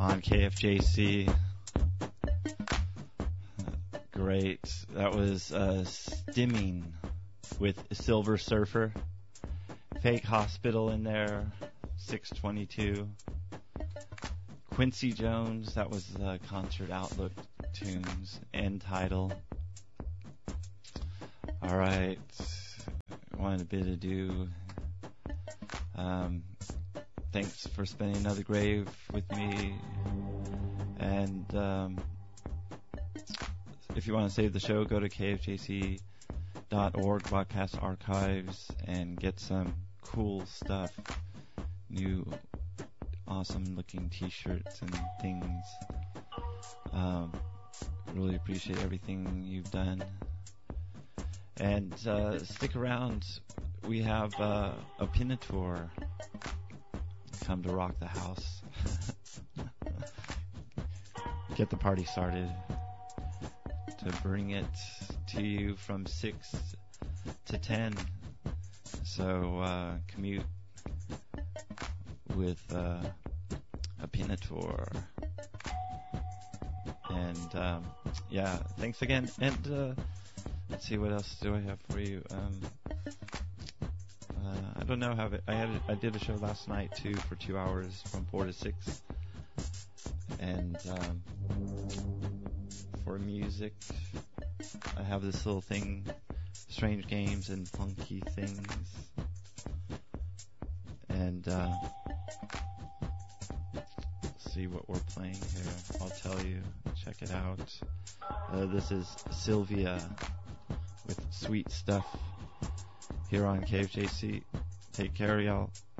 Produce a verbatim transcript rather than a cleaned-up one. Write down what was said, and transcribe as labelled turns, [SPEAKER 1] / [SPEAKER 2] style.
[SPEAKER 1] on K F J C. Great. That was uh, Stimming with Silver Surfer. Fake Hospital in there, six twenty-two. Quincy Jones, that was the Concert Outlook Tunes, end title. Alright, wanted a bit of do. Um, thanks for spending another grave with me. And um, if you want to save the show, go to K F J C dot org, broadcast archives, and get some cool stuff. New, awesome looking t-shirts and things. Um, really appreciate everything you've done. And uh, stick around. We have uh, a Pinator come to rock the house. Get the party started. To bring it to you from six to ten. So uh, commute with uh, a Pinator. And um, yeah, thanks again. And uh, let's see, what else do I have for you? Um, uh, I don't know how it, I had a, I did a show last night too for two hours from four to six. And um, for music, I have this little thing, strange games and funky things. And uh, let's see what we're playing here. I'll tell you. Check it out. Uh, this is Sylvia with Sweet Stuff here on K F J C. Take care, y'all.